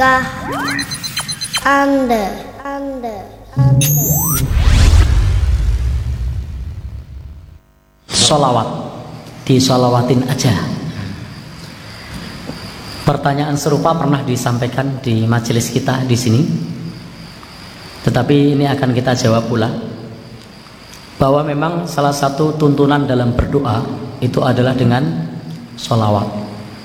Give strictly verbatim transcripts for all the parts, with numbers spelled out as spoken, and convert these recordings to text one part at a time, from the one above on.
Tahukah Anda, Anda, Anda Sholawat, disolawatin aja. Pertanyaan serupa pernah disampaikan di majelis kita di sini, tetapi ini akan kita jawab pula, bahwa memang salah satu tuntunan dalam berdoa itu adalah dengan sholawat.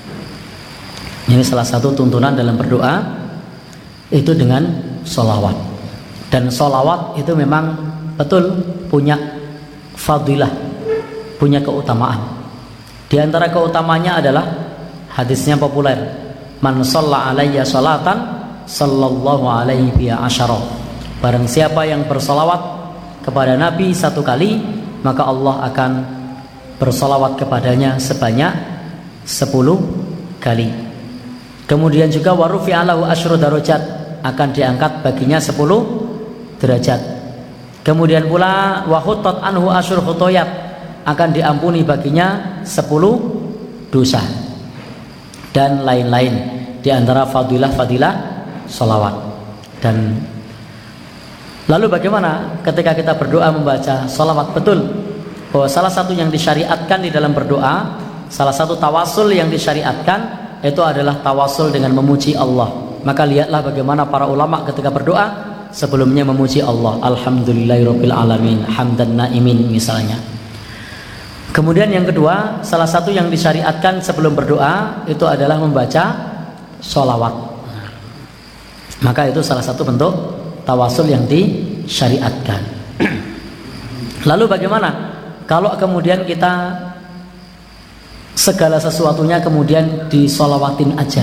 Ini salah satu tuntunan dalam berdoa itu dengan sholawat. Dan sholawat itu memang betul punya fadilah, punya keutamaan. Di antara keutamanya adalah hadisnya populer, man shalla alayya sholatan sallallahu alaihi biha asyara. Barang siapa yang bersolawat kepada Nabi satu kali, maka Allah akan bersolawat kepadanya sebanyak sepuluh kali. Kemudian juga warufi alahu asyru darajat, akan diangkat baginya sepuluh derajat. Kemudian pula wahuttat anhu asyru khotoyat, akan diampuni baginya sepuluh dosa, dan lain-lain di antara fadilah-fadilah sholawat. Dan lalu bagaimana ketika kita berdoa membaca sholawat? Betul bahwa salah satu yang disyariatkan di dalam berdoa, salah satu tawasul yang disyariatkan itu adalah tawasul dengan memuji Allah. Maka lihatlah bagaimana para ulama ketika berdoa sebelumnya memuji Allah, alhamdulillahirabbil alamin, hamdan naimin misalnya. Kemudian yang kedua, salah satu yang disyariatkan sebelum berdoa itu adalah membaca sholawat. Maka itu salah satu bentuk tawasul yang disyariatkan. Lalu bagaimana kalau kemudian kita segala sesuatunya kemudian disolawatin aja?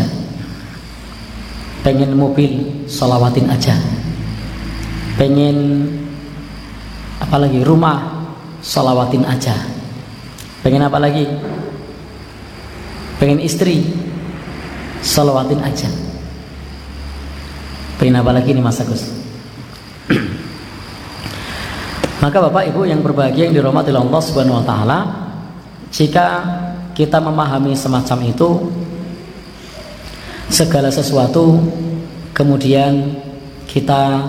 Pengen mobil, solawatin aja. Pengen apalagi rumah, solawatin aja. Pengen apa lagi? Pengen istri, solawatin aja. Pengen apa lagi nih Mas Agus? Maka Bapak Ibu yang berbahagia yang dirahmati Allah Subhanahu wa taala, jika kita memahami semacam itu, segala sesuatu kemudian kita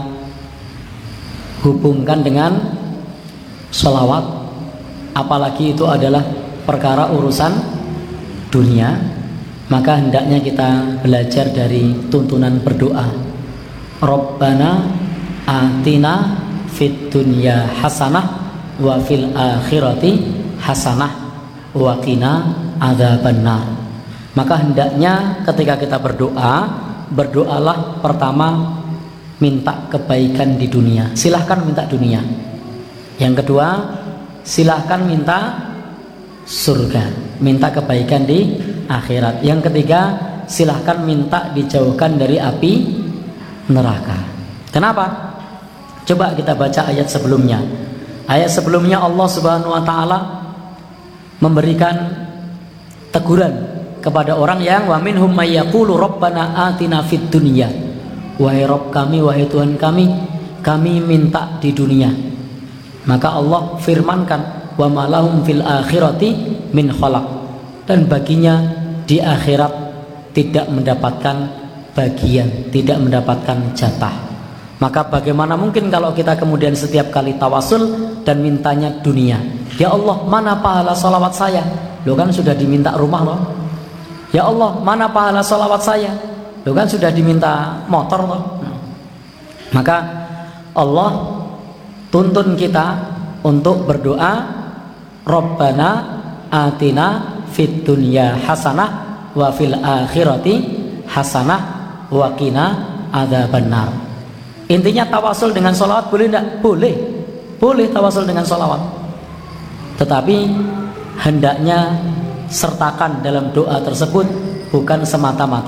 hubungkan dengan sholawat, apalagi itu adalah perkara urusan dunia, maka hendaknya kita belajar dari tuntunan berdoa. Rabbana atina fid dunya hasanah wa fil akhirati hasanah wa qina adzabannar. Maka hendaknya ketika kita berdoa, berdoalah pertama minta kebaikan di dunia. Silahkan minta dunia. Yang kedua, silahkan minta surga, minta kebaikan di akhirat. Yang ketiga, silahkan minta dijauhkan dari api neraka. Kenapa? Coba kita baca ayat sebelumnya. Ayat sebelumnya Allah Subhanahu wa taala memberikan teguran kepada orang yang wa minhum may yaqulu rabbana atina fid dunya. Wahai Rabb kami, wahai Tuhan kami, kami minta di dunia. Maka Allah firmankan wa ma lahum fil akhirati min khalaq, dan baginya di akhirat tidak mendapatkan bagian, tidak mendapatkan jatah. Maka bagaimana mungkin kalau kita kemudian setiap kali tawasul dan mintanya dunia? Ya Allah, mana pahala sholawat saya? Loh kan sudah diminta rumah loh. Ya Allah, mana pahala sholawat saya? Loh kan sudah diminta motor loh. Maka Allah tuntun kita untuk berdoa, Rabbana atina fid dunya hasanah wa fil akhirati hasanah wa qina adzabannar. Intinya tawasul dengan sholawat boleh tidak? Boleh. Boleh tawasul dengan sholawat. Tetapi hendaknya sertakan dalam doa tersebut bukan semata-mata